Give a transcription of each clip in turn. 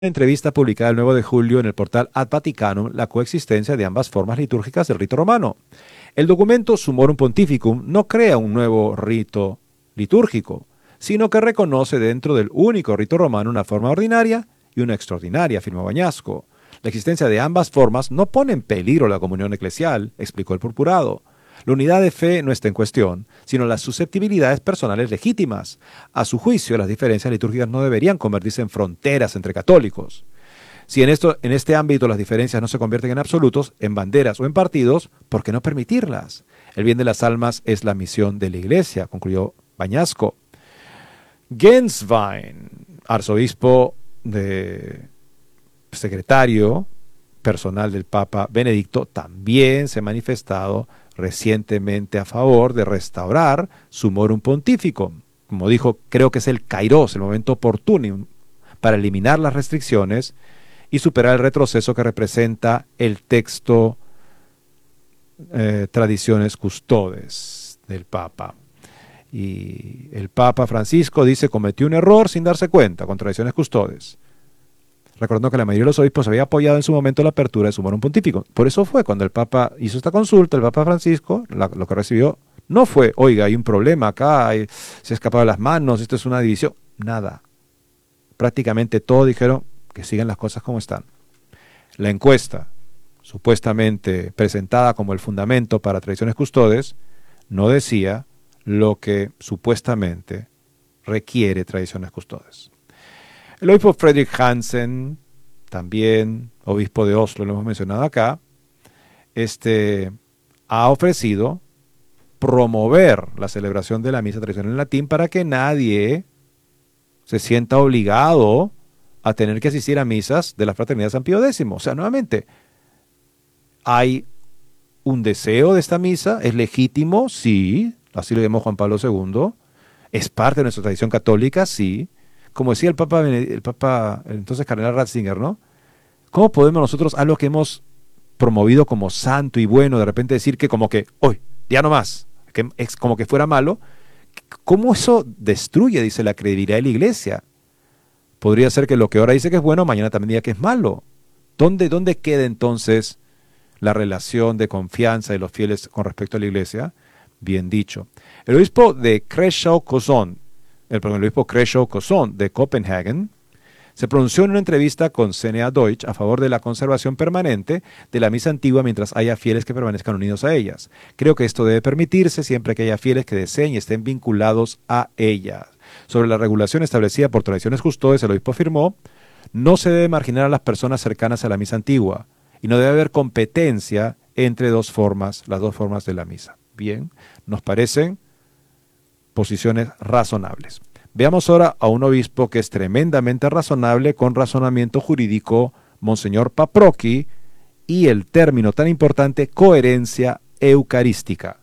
entrevista publicada el 9 de julio en el portal Ad Vaticanum la coexistencia de ambas formas litúrgicas del rito romano. El documento Summorum Pontificum no crea un nuevo rito litúrgico, sino que reconoce dentro del único rito romano una forma ordinaria y una extraordinaria, afirmó Bañasco. La existencia de ambas formas no pone en peligro la comunión eclesial, explicó el purpurado. La unidad de fe no está en cuestión, sino las susceptibilidades personales legítimas. A su juicio, las diferencias litúrgicas no deberían convertirse en fronteras entre católicos. Si en este ámbito las diferencias no se convierten en absolutos, en banderas o en partidos, ¿por qué no permitirlas? El bien de las almas es la misión de la Iglesia, concluyó Bañasco. Genswein, arzobispo secretario personal del Papa Benedicto, también se ha manifestado recientemente a favor de restaurar Summorum Pontificum. Como dijo, creo que es el kairos, el momento oportuno para eliminar las restricciones y superar el retroceso que representa el texto Traditiones Custodes del Papa. Y el Papa Francisco dice, cometió un error sin darse cuenta con Traditiones Custodes, recordando que la mayoría de los obispos había apoyado en su momento la apertura de Summorum Pontificum. Por eso fue cuando el Papa hizo esta consulta, el Papa Francisco, lo que recibió no fue, oiga, hay un problema acá, se ha escapado de las manos, esto es una división. Nada. Prácticamente todos dijeron que sigan las cosas como están. La encuesta, supuestamente presentada como el fundamento para Traditiones Custodes, no decía lo que supuestamente requiere Traditiones Custodes. El obispo Fredrik Hansen, también obispo de Oslo, lo hemos mencionado acá, ha ofrecido promover la celebración de la misa tradicional en latín para que nadie se sienta obligado a tener que asistir a misas de la Fraternidad San Pío X. O sea, nuevamente, hay un deseo de esta misa, es legítimo, sí, así lo llamó Juan Pablo II, es parte de nuestra tradición católica, sí. Como decía el Papa, entonces Cardenal Ratzinger, ¿no? ¿Cómo podemos nosotros, algo que hemos promovido como santo y bueno, de repente decir que como que, hoy, ya no más, que es como que fuera malo? ¿Cómo eso destruye, dice, la credibilidad de la Iglesia? Podría ser que lo que ahora dice que es bueno, mañana también diga que es malo. ¿Dónde queda entonces la relación de confianza de los fieles con respecto a la Iglesia? Bien dicho. El obispo de el obispo Kreshov-Kozón de Copenhagen, se pronunció en una entrevista con CNA Deutsch a favor de la conservación permanente de la misa antigua mientras haya fieles que permanezcan unidos a ellas. Creo que esto debe permitirse siempre que haya fieles que deseen y estén vinculados a ella. Sobre la regulación establecida por Traditiones Custodes, el obispo afirmó, no se debe marginar a las personas cercanas a la misa antigua y no debe haber competencia entre las dos formas de la misa. Bien, nos parecen posiciones razonables. Veamos ahora a un obispo que es tremendamente razonable con razonamiento jurídico, Monseñor Paprocki, y el término tan importante, coherencia eucarística.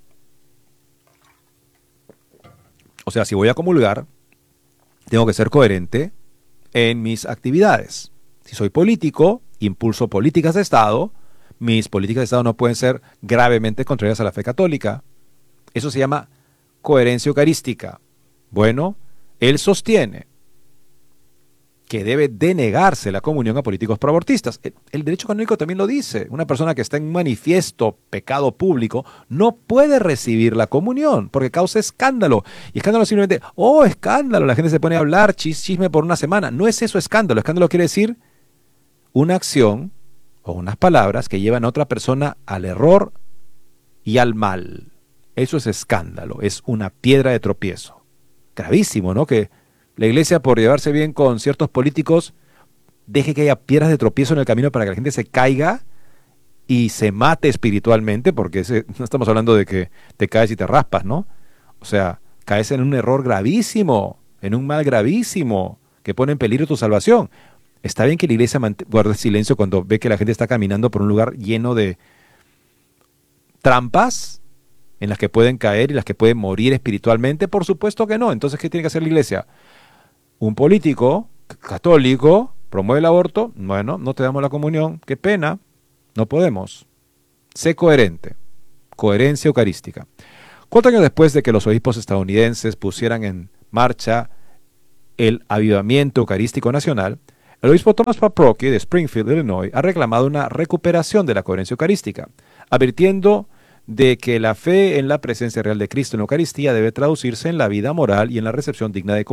O sea, si voy a comulgar, tengo que ser coherente en mis actividades. Si soy político, impulso políticas de Estado, mis políticas de Estado no pueden ser gravemente contrarias a la fe católica. Eso se llama coherencia eucarística. Bueno, él sostiene que debe denegarse la comunión a políticos proabortistas. El derecho canónico también lo dice. Una persona que está en un manifiesto pecado público no puede recibir la comunión porque causa escándalo. Y escándalo simplemente, escándalo, la gente se pone a hablar chisme por una semana. No es eso escándalo. Escándalo quiere decir una acción o unas palabras que llevan a otra persona al error y al mal. Eso es escándalo, es una piedra de tropiezo. Gravísimo, ¿no? Que la Iglesia, por llevarse bien con ciertos políticos, deje que haya piedras de tropiezo en el camino para que la gente se caiga y se mate espiritualmente, porque no estamos hablando de que te caes y te raspas, ¿no? O sea, caes en un error gravísimo, en un mal gravísimo, que pone en peligro tu salvación. Está bien que la Iglesia guarde silencio cuando ve que la gente está caminando por un lugar lleno de trampas, en las que pueden caer y las que pueden morir espiritualmente. Por supuesto que no. Entonces, ¿qué tiene que hacer la Iglesia? Un político católico promueve el aborto. Bueno, no te damos la comunión. Qué pena. No podemos. Sé coherente. Coherencia eucarística. 4 años después de que los obispos estadounidenses pusieran en marcha el avivamiento eucarístico nacional, El obispo Thomas Paprocki de Springfield, Illinois, ha reclamado una recuperación de la coherencia eucarística, advirtiendo de que la fe en la presencia real de Cristo en la Eucaristía debe traducirse en la vida moral y en la recepción digna de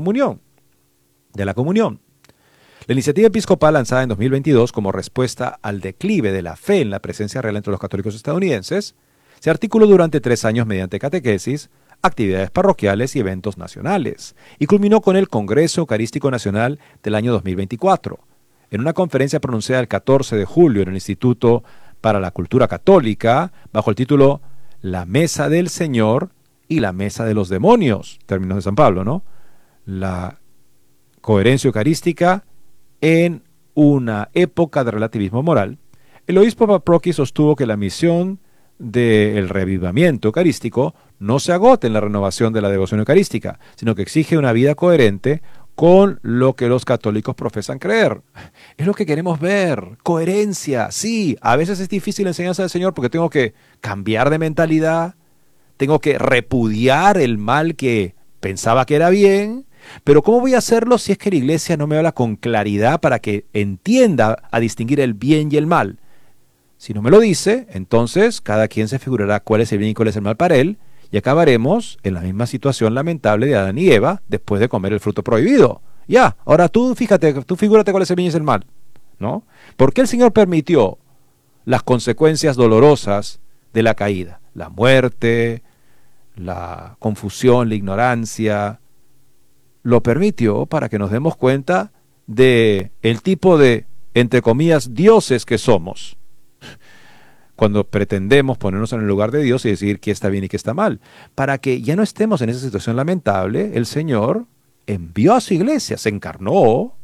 la comunión. La iniciativa episcopal lanzada en 2022 como respuesta al declive de la fe en la presencia real entre los católicos estadounidenses se articuló durante 3 años mediante catequesis, actividades parroquiales y eventos nacionales, y culminó con el Congreso Eucarístico Nacional del año 2024. En una conferencia pronunciada el 14 de julio en el Instituto para la Cultura Católica, bajo el título La Mesa del Señor y la Mesa de los Demonios, términos de San Pablo, ¿no? La coherencia eucarística en una época de relativismo moral, el obispo Paprocki sostuvo que la misión del reavivamiento eucarístico no se agota en la renovación de la devoción eucarística, sino que exige una vida coherente con lo que los católicos profesan creer. Es lo que queremos ver, coherencia. Sí, a veces es difícil la enseñanza del Señor porque tengo que cambiar de mentalidad, tengo que repudiar el mal que pensaba que era bien, pero ¿cómo voy a hacerlo si es que la iglesia no me habla con claridad para que entienda a distinguir el bien y el mal? Si no me lo dice, entonces cada quien se figurará cuál es el bien y cuál es el mal para él, y acabaremos en la misma situación lamentable de Adán y Eva después de comer el fruto prohibido. Ya, ahora tú figúrate cuál es el bien y es el mal, ¿no? ¿Por qué el Señor permitió las consecuencias dolorosas de la caída? La muerte, la confusión, la ignorancia. Lo permitió para que nos demos cuenta de el tipo de, entre comillas, dioses que somos, cuando pretendemos ponernos en el lugar de Dios y decir qué está bien y qué está mal. Para que ya no estemos en esa situación lamentable, el Señor envió a su iglesia, se encarnó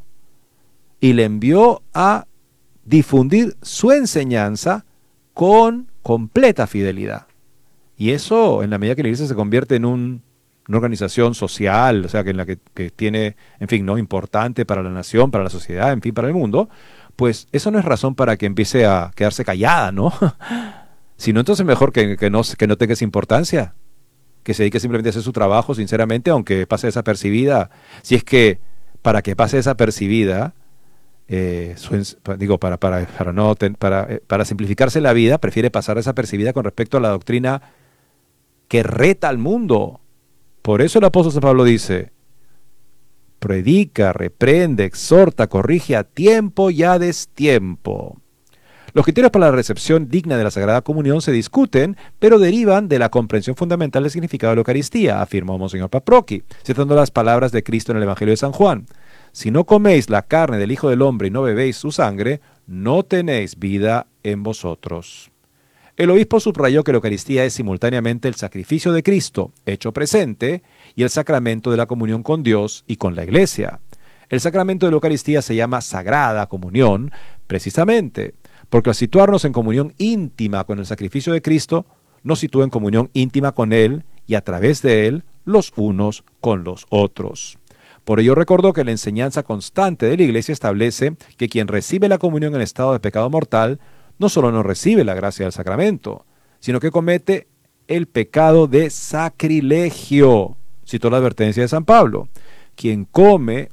y le envió a difundir su enseñanza con completa fidelidad. Y eso, en la medida que la iglesia se convierte en una organización social, o sea, que en la que tiene, en fin, no importante para la nación, para la sociedad, en fin, para el mundo, pues eso no es razón para que empiece a quedarse callada, ¿no? Sino entonces mejor que no tenga esa importancia, que se dedique simplemente a hacer su trabajo, sinceramente, aunque pase desapercibida. Si es que para que pase desapercibida, para simplificarse la vida, prefiere pasar desapercibida con respecto a la doctrina que reta al mundo. Por eso el apóstol San Pablo dice: predica, reprende, exhorta, corrige a tiempo y a destiempo. Los criterios para la recepción digna de la Sagrada Comunión se discuten, pero derivan de la comprensión fundamental del significado de la Eucaristía, afirmó Monseñor Paprocki, citando las palabras de Cristo en el Evangelio de San Juan. Si no coméis la carne del Hijo del Hombre y no bebéis su sangre, no tenéis vida en vosotros. El obispo subrayó que la Eucaristía es simultáneamente el sacrificio de Cristo, hecho presente, y el sacramento de la comunión con Dios y con la Iglesia. El sacramento de la Eucaristía se llama Sagrada Comunión, precisamente, porque al situarnos en comunión íntima con el sacrificio de Cristo, nos sitúa en comunión íntima con Él y a través de Él, los unos con los otros. Por ello recordó que la enseñanza constante de la Iglesia establece que quien recibe la comunión en estado de pecado mortal no solo no recibe la gracia del sacramento, sino que comete el pecado de sacrilegio. Citó la advertencia de San Pablo: quien come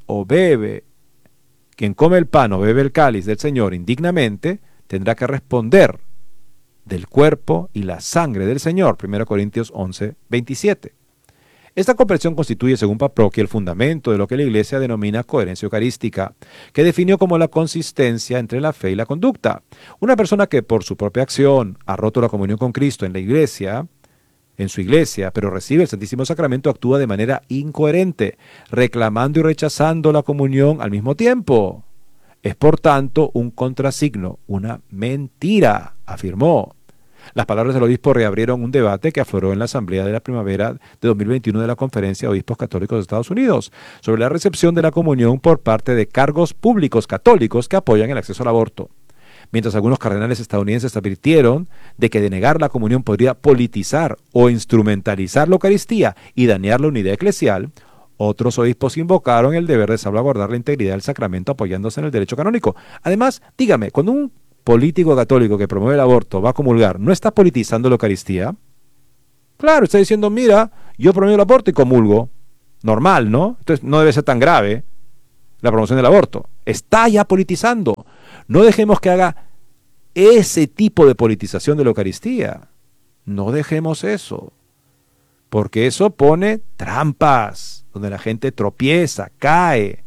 el pan o bebe el cáliz del Señor indignamente, tendrá que responder del cuerpo y la sangre del Señor. 1 Corintios 11, 27. Esta comprensión constituye, según Paprocki, el fundamento de lo que la Iglesia denomina coherencia eucarística, que definió como la consistencia entre la fe y la conducta. Una persona que por su propia acción ha roto la comunión con Cristo en su iglesia, pero recibe el Santísimo Sacramento, actúa de manera incoherente, reclamando y rechazando la comunión al mismo tiempo. Es, por tanto, un contrasigno, una mentira, afirmó. Las palabras del obispo reabrieron un debate que afloró en la asamblea de la primavera de 2021 de la Conferencia de Obispos Católicos de Estados Unidos sobre la recepción de la comunión por parte de cargos públicos católicos que apoyan el acceso al aborto. Mientras algunos cardenales estadounidenses advirtieron de que denegar la comunión podría politizar o instrumentalizar la Eucaristía y dañar la unidad eclesial, otros obispos invocaron el deber de salvaguardar la integridad del sacramento apoyándose en el derecho canónico. Además, dígame, cuando un político católico que promueve el aborto va a comulgar, ¿no está politizando la Eucaristía? Claro, está diciendo: mira, yo promuevo el aborto y comulgo. Normal, ¿no? Entonces no debe ser tan grave la promoción del aborto. está ya politizando. No dejemos que haga ese tipo de politización de la Eucaristía. No dejemos eso, porque eso pone trampas, donde la gente tropieza, cae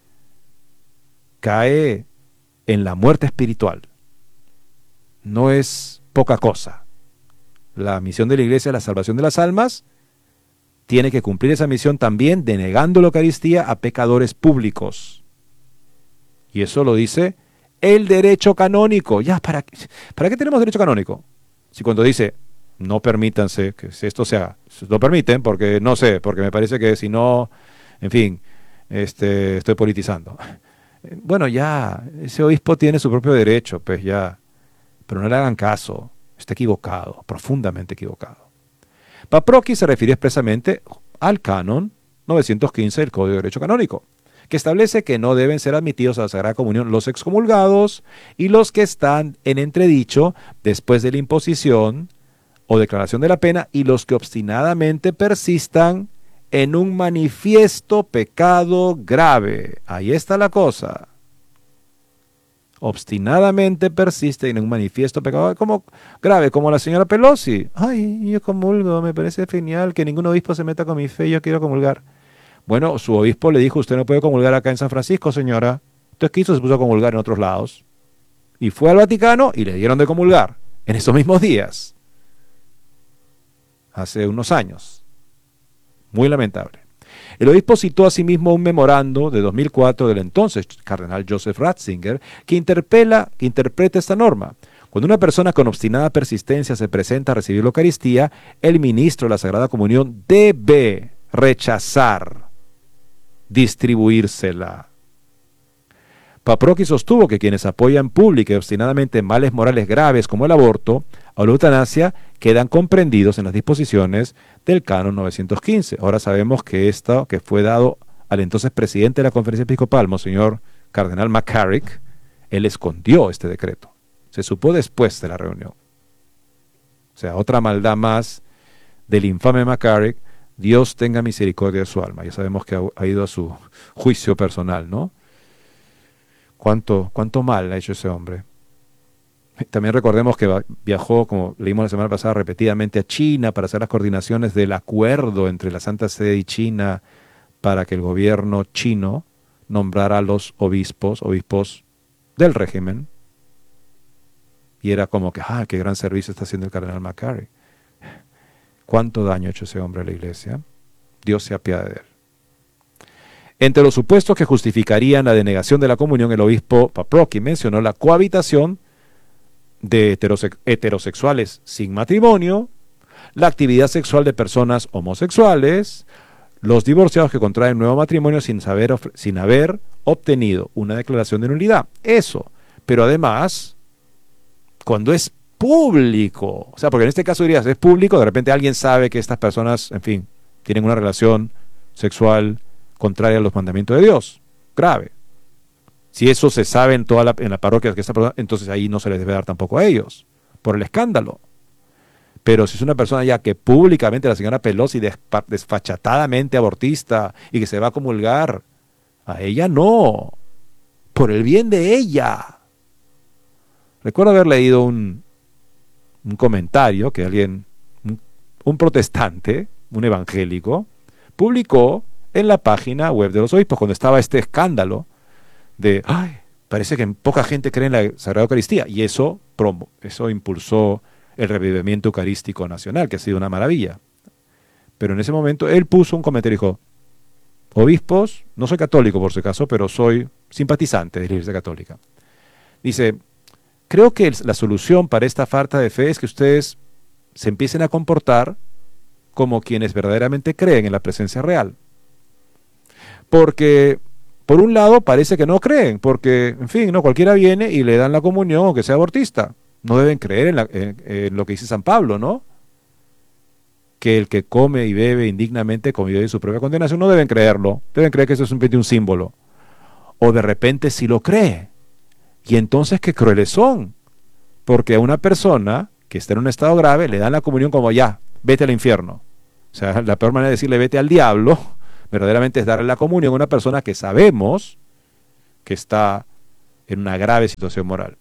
en la muerte espiritual. No es poca cosa. La misión de la Iglesia, la salvación de las almas, tiene que cumplir esa misión también denegando la Eucaristía a pecadores públicos. Y eso lo dice el derecho canónico. Ya, ¿para qué tenemos derecho canónico? Si cuando dice, no permítanse que esto se haga, lo permiten porque no sé, porque me parece que si no, en fin, estoy politizando. Bueno, ya, ese obispo tiene su propio derecho, pues ya, pero no le hagan caso, está equivocado, profundamente equivocado. Paprocki se refirió expresamente al canon 915 del Código de Derecho Canónico, que establece que no deben ser admitidos a la Sagrada Comunión los excomulgados y los que están en entredicho después de la imposición o declaración de la pena y los que obstinadamente persistan en un manifiesto pecado grave. Ahí está la cosa. Obstinadamente persiste en un manifiesto pecado como grave, como la señora Pelosi. Ay, yo comulgo, me parece genial que ningún obispo se meta con mi fe, yo quiero comulgar. Bueno, su obispo le dijo, usted no puede comulgar acá en San Francisco, señora. Entonces quiso, se puso a comulgar en otros lados. Y fue al Vaticano y le dieron de comulgar en esos mismos días. Hace unos años. Muy lamentable. El obispo citó asimismo un memorando de 2004 del entonces cardenal Joseph Ratzinger que interpreta esta norma. Cuando una persona con obstinada persistencia se presenta a recibir la Eucaristía, el ministro de la Sagrada Comunión debe rechazar distribuírsela. Paprocki sostuvo que quienes apoyan pública y obstinadamente males morales graves como el aborto o la eutanasia quedan comprendidos en las disposiciones del canon 915. Ahora sabemos que esto que fue dado al entonces presidente de la Conferencia Episcopal, Monseñor Cardenal McCarrick, él escondió este decreto. Se supo después de la reunión. O sea, otra maldad más del infame McCarrick. Dios tenga misericordia de su alma. Ya sabemos que ha ido a su juicio personal, ¿no? ¿Cuánto mal ha hecho ese hombre? También recordemos que viajó, como leímos la semana pasada, repetidamente a China para hacer las coordinaciones del acuerdo entre la Santa Sede y China para que el gobierno chino nombrara a los obispos del régimen. Y era como que, qué gran servicio está haciendo el cardenal McCarrick. ¿Cuánto daño ha hecho ese hombre a la iglesia? Dios se apiade de él. Entre los supuestos que justificarían la denegación de la comunión, el obispo Paprocki mencionó la cohabitación de heterosexuales sin matrimonio, la actividad sexual de personas homosexuales, los divorciados que contraen nuevo matrimonio sin haber obtenido una declaración de nulidad. Eso. Pero además, cuando es público, o sea, porque en este caso dirías, es público, de repente alguien sabe que estas personas, en fin, tienen una relación sexual contraria a los mandamientos de Dios. Grave. Si eso se sabe en la parroquia que esta persona, entonces ahí no se les debe dar tampoco a ellos, por el escándalo. Pero si es una persona ya que públicamente la señora Pelosi desfachatadamente abortista y que se va a comulgar, a ella no, por el bien de ella. Recuerdo haber leído un comentario que alguien, un protestante, un evangélico, publicó en la página web de los obispos cuando estaba este escándalo de, parece que poca gente cree en la Sagrada Eucaristía, y eso impulsó el revivimiento eucarístico nacional, que ha sido una maravilla. Pero en ese momento él puso un comentario y dijo, obispos, no soy católico por si acaso, pero soy simpatizante de la Iglesia Católica. Dice, creo que la solución para esta falta de fe es que ustedes se empiecen a comportar como quienes verdaderamente creen en la presencia real. Porque, por un lado, parece que no creen, porque, en fin, no cualquiera viene y le dan la comunión, aunque sea abortista. No deben creer en lo que dice San Pablo, ¿no? Que el que come y bebe indignamente convive en su propia condenación. No deben creerlo. Deben creer que eso es simplemente un símbolo. O de repente sí lo cree. Y entonces qué crueles son. Porque a una persona que está en un estado grave le dan la comunión como ya, vete al infierno. O sea, la peor manera de decirle vete al diablo verdaderamente es darle la comunión a una persona que sabemos que está en una grave situación moral.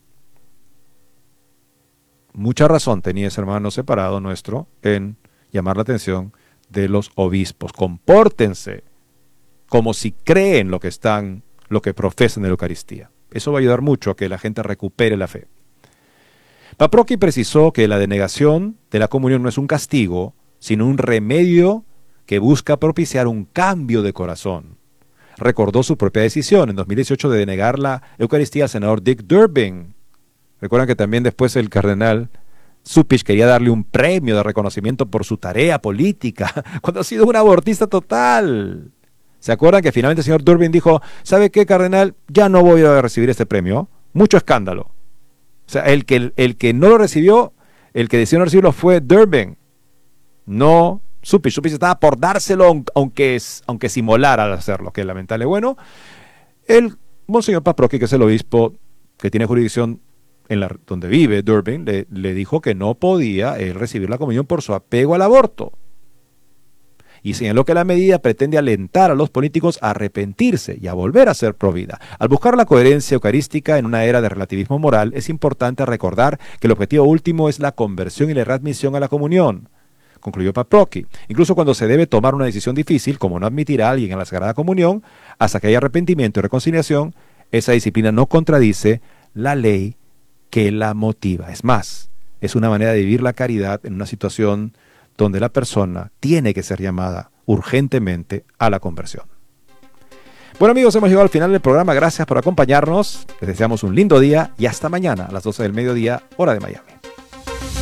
Mucha razón tenía ese hermano separado nuestro en llamar la atención de los obispos. Compórtense como si creen lo que profesan en la Eucaristía. Eso va a ayudar mucho a que la gente recupere la fe. Paprocki precisó que la denegación de la comunión no es un castigo, sino un remedio que busca propiciar un cambio de corazón. Recordó su propia decisión en 2018 de denegar la Eucaristía al senador Dick Durbin. Recuerdan que también después el cardenal Cupich quería darle un premio de reconocimiento por su tarea política, cuando ha sido un abortista total. ¿Se acuerdan que finalmente el señor Durbin dijo, ¿sabe qué, cardenal? Ya no voy a recibir este premio. Mucho escándalo. O sea, el que no lo recibió, el que decidió no recibirlo fue Durbin, no Cupich. Cupich estaba por dárselo, aunque simolara al hacerlo, que es lamentable. Bueno, el monseñor Paprocki, que es el obispo que tiene jurisdicción donde vive Durbin, le dijo que no podía él recibir la comunión por su apego al aborto. Y señaló que la medida pretende alentar a los políticos a arrepentirse y a volver a ser provida. Al buscar la coherencia eucarística en una era de relativismo moral, es importante recordar que el objetivo último es la conversión y la readmisión a la comunión, concluyó Paprocki. Incluso cuando se debe tomar una decisión difícil, como no admitir a alguien a la Sagrada Comunión, hasta que haya arrepentimiento y reconciliación, esa disciplina no contradice la ley que la motiva. Es más, es una manera de vivir la caridad en una situación donde la persona tiene que ser llamada urgentemente a la conversión. Bueno, amigos, hemos llegado al final del programa. Gracias por acompañarnos. Les deseamos un lindo día y hasta mañana a las 12 del mediodía, hora de Miami.